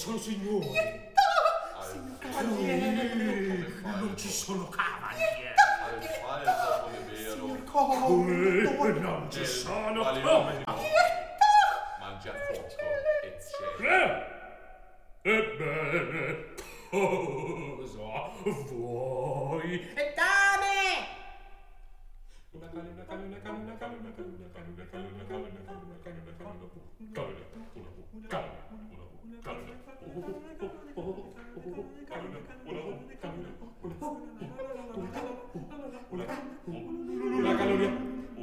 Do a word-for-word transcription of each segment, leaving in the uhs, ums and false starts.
sono signori. Signor cavaliere. Non ci sono cavalieri. Signor Conte. Come non ci sono Quali cavalieri? uomini no? Mangia fuoco e c'è. Eh? Ebbene, cosa vuoi? E dame! Una cane, una cane, una cane, una cane, una cane, una cane, una cane, una cane, una cane, una cane, una cane, una cane, una cane, una caloria.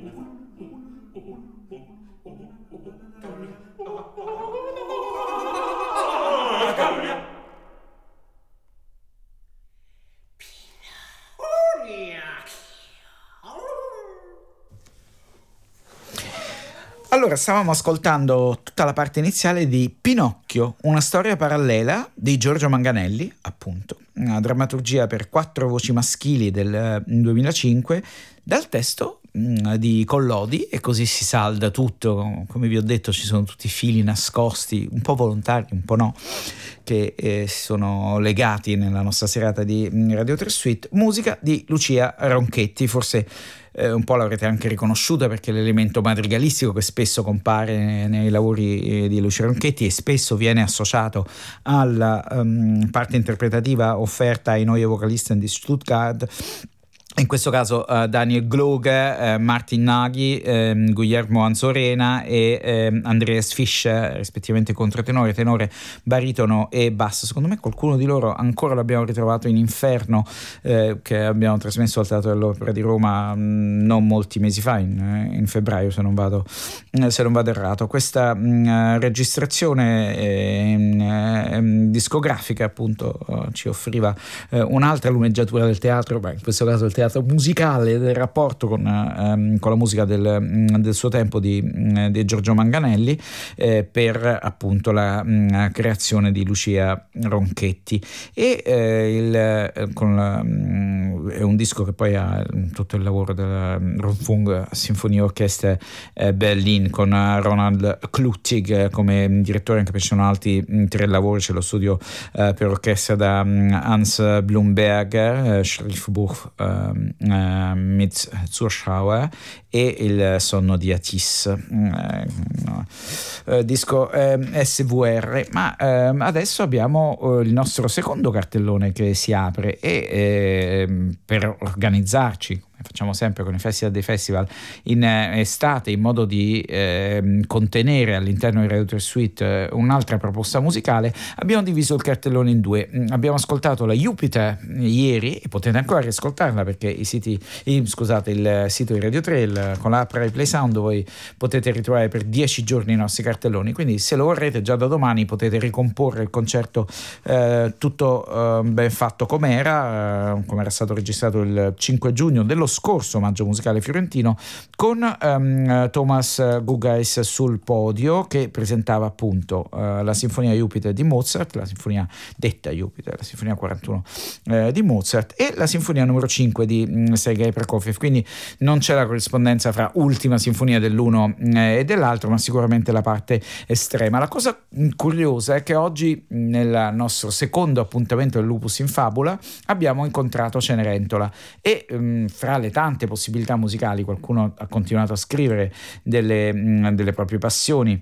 Allora, stavamo ascoltando tutta la parte iniziale di Pinocchio, una storia parallela di Giorgio Manganelli, appunto, una drammaturgia per quattro voci maschili del duemilacinque, dal testo mh, di Collodi, e così si salda tutto. Come vi ho detto, ci sono tutti i fili nascosti, un po' volontari, un po' no, che eh, sono legati nella nostra serata di Radio tre Suite. Musica di Lucia Ronchetti, forse Eh, un po' l'avrete anche riconosciuta perché l'elemento madrigalistico che spesso compare nei, nei lavori eh, di Lucia Ronchetti e spesso viene associato alla um, parte interpretativa offerta ai Neue Vocalisten di Stuttgart. In questo caso uh, Daniel Gloge, uh, Martin Nagy, um, Guillermo Anzorena e um, Andreas Fischer, rispettivamente controtenore, tenore, baritono e basso. Secondo me qualcuno di loro ancora l'abbiamo ritrovato in Inferno, eh, che abbiamo trasmesso al Teatro dell'Opera di Roma mh, non molti mesi fa, in, in febbraio se non vado, se non vado errato. Questa mh, registrazione eh, mh, discografica appunto uh, ci offriva uh, un'altra lumeggiatura del teatro, beh, in questo caso il teatro musicale, del rapporto con, ehm, con la musica del, del suo tempo di, di Giorgio Manganelli, eh, per appunto la mh, creazione di Lucia Ronchetti. E eh, il, con la, mh, è un disco che poi ha tutto il lavoro della Rundfunk Sinfonia Orchestra eh, Berlin, con Ronald Kluttig come direttore, anche perché ci sono altri mh, tre lavori. C'è lo studio eh, per orchestra da mh, Hans Blumberger, eh, Schriftbuch eh, Uh, mit Zuschauer e il sonno di Atis, uh, no. uh, disco uh, S V R. Ma uh, adesso abbiamo uh, il nostro secondo cartellone che si apre e uh, per organizzarci, facciamo sempre con i festival dei festival in eh, estate, in modo di eh, contenere all'interno di Radio tre Suite eh, un'altra proposta musicale, abbiamo diviso il cartellone in due. Abbiamo ascoltato la Jupiter ieri e potete ancora riascoltarla perché i siti, i, scusate, il sito di Radio tre, il, con l'app Rai Play Sound, voi potete ritrovare per dieci giorni i nostri cartelloni, quindi se lo vorrete già da domani potete ricomporre il concerto eh, tutto eh, ben fatto com'era, eh, come era stato registrato il cinque giugno dello scorso Maggio Musicale Fiorentino, con um, Thomas Guggeis sul podio, che presentava appunto uh, la Sinfonia Jupiter di Mozart, la Sinfonia detta Jupiter, la Sinfonia quarantuno uh, di Mozart, e la Sinfonia numero cinque di um, Sergei Prokofiev. Quindi non c'è la corrispondenza fra ultima sinfonia dell'uno uh, e dell'altro, ma sicuramente la parte estrema. La cosa um, curiosa è che oggi, nel nostro secondo appuntamento del Lupus in Fabula, abbiamo incontrato Cenerentola e um, fra le tante possibilità musicali qualcuno ha continuato a scrivere delle, mh, delle proprie passioni,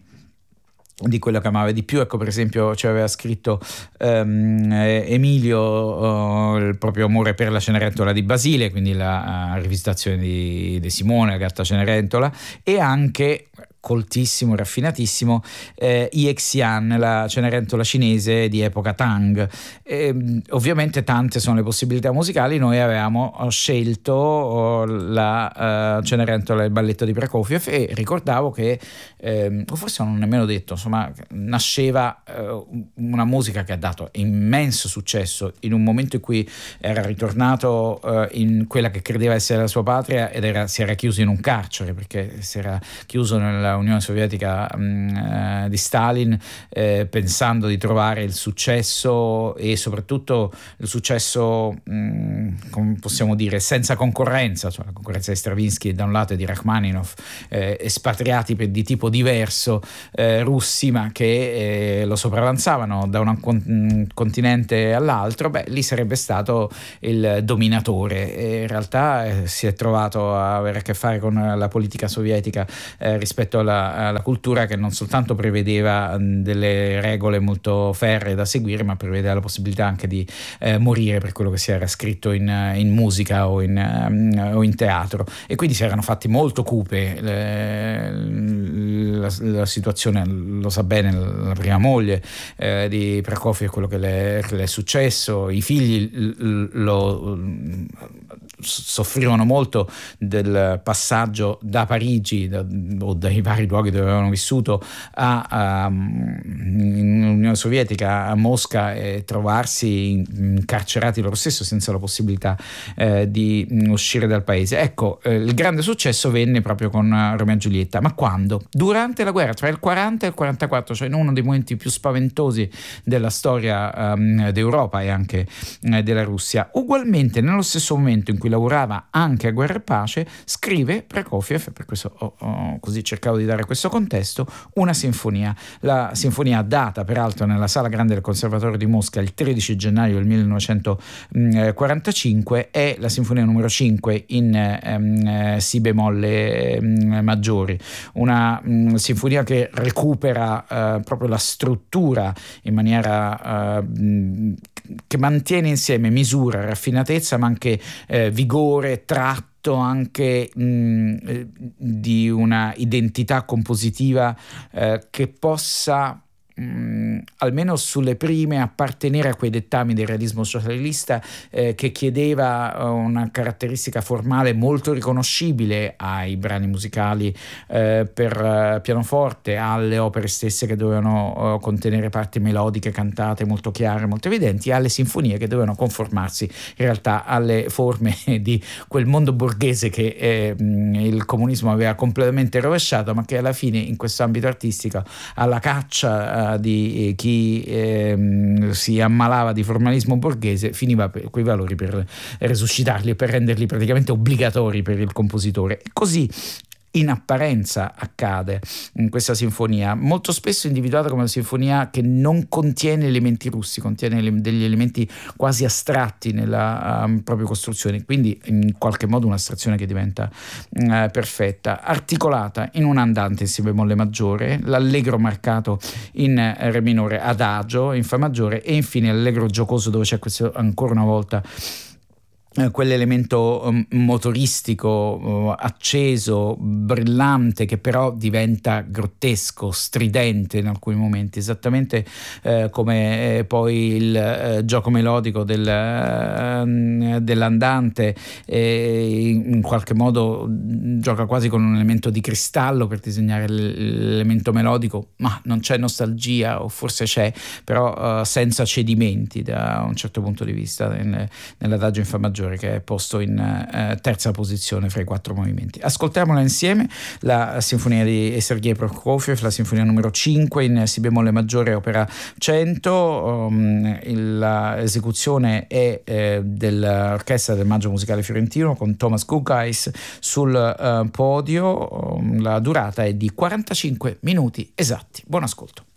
di quello che amava di più. Ecco, per esempio ci aveva scritto um, Emilio uh, il proprio amore per la Cenerentola di Basile, quindi la uh, rivisitazione di De Simone, la gatta Cenerentola, e anche coltissimo, raffinatissimo, eh, Iexian, la Cenerentola cinese di epoca Tang. E, ovviamente tante sono le possibilità musicali. Noi avevamo scelto oh, la uh, Cenerentola del balletto di Prokofiev, e ricordavo che eh, forse non ho nemmeno detto, insomma, nasceva eh, una musica che ha dato immenso successo in un momento in cui era ritornato eh, in quella che credeva essere la sua patria ed era, si era chiuso in un carcere, perché si era chiuso nella dell'Unione Sovietica mh, di Stalin, eh, pensando di trovare il successo e soprattutto il successo, mh, come possiamo dire, senza concorrenza, cioè la concorrenza di Stravinsky da un lato e di Rachmaninov, eh, espatriati per, di tipo diverso, eh, russi, ma che eh, lo sopravanzavano da un con- continente all'altro. Beh, lì sarebbe stato il dominatore, e in realtà eh, si è trovato a avere a che fare con la politica sovietica eh, rispetto alla, alla cultura, che non soltanto prevedeva mh, delle regole molto ferree da seguire, ma prevedeva la possibilità anche di eh, morire per quello che si era scritto in, in musica o in, um, o in teatro, e quindi si erano fatti molto cupe. Le, la, la situazione, lo sa bene la prima moglie eh, di Prokofiev, quello che le, che le è successo, i figli lo soffrivano molto del passaggio da Parigi da, o dai vari luoghi dove avevano vissuto a, a in Unione Sovietica, a Mosca, e trovarsi incarcerati loro stessi senza la possibilità eh, di uscire dal paese. Ecco, eh, il grande successo venne proprio con Romeo e Giulietta. Ma quando? Durante la guerra, tra il quaranta e il quarantaquattro, cioè in uno dei momenti più spaventosi della storia um, d'Europa e anche uh, della Russia. Ugualmente, nello stesso momento in cui lavorava anche a Guerra e Pace, scrive Prokofiev, per questo ho, ho così cercavo di dare questo contesto, una sinfonia. La sinfonia, data peraltro nella Sala Grande del Conservatorio di Mosca il tredici gennaio del millenovecentoquarantacinque, è la sinfonia numero cinque in um, si bemolle um, maggiori, una um, sinfonia che recupera uh, proprio la struttura in maniera uh, che mantiene insieme misura, raffinatezza, ma anche eh, vigore, tratto anche mh, di una identità compositiva eh, che possa mh, almeno sulle prime appartenere a quei dettami del realismo socialista eh, che chiedeva una caratteristica formale molto riconoscibile ai brani musicali eh, per uh, pianoforte, alle opere stesse che dovevano uh, contenere parti melodiche cantate molto chiare, molto evidenti, alle sinfonie che dovevano conformarsi in realtà alle forme di quel mondo borghese che eh, il comunismo aveva completamente rovesciato, ma che alla fine in questo ambito artistico, alla caccia uh, di eh, chi eh, si ammalava di formalismo borghese, finiva per quei valori per resuscitarli e per renderli praticamente obbligatori per il compositore. E così in apparenza accade in questa sinfonia, molto spesso individuata come una sinfonia che non contiene elementi russi, contiene degli elementi quasi astratti nella um, propria costruzione, quindi in qualche modo un'astrazione che diventa uh, perfetta, articolata in un andante in si bemolle maggiore, l'allegro marcato in re minore adagio in fa maggiore, e infine l'allegro giocoso dove c'è questo, ancora una volta, quell'elemento um, motoristico uh, acceso, brillante, che però diventa grottesco, stridente in alcuni momenti, esattamente uh, come eh, poi il uh, gioco melodico del, uh, dell'andante eh, in qualche modo gioca quasi con un elemento di cristallo per disegnare l'elemento melodico, ma non c'è nostalgia, o forse c'è, però uh, senza cedimenti da un certo punto di vista nel, nell'adagio in fa maggiore, che è posto in eh, terza posizione fra i quattro movimenti. Ascoltiamola insieme, la sinfonia di Sergei Prokofiev, la sinfonia numero cinque in si bemolle maggiore, opera cento. Um, l'esecuzione è eh, dell'orchestra del Maggio Musicale Fiorentino con Thomas Guggais sul uh, podio. Um, la durata è di quarantacinque minuti esatti. Buon ascolto.